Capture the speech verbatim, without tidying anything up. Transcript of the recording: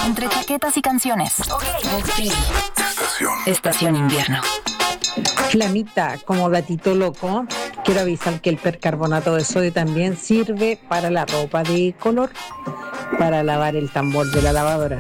Entre chaquetas y canciones. Ok. okay. Estación. Estación invierno. Flamita, como datito loco, quiero avisar que el percarbonato de sodio también sirve para la ropa de color, para lavar el tambor de la lavadora.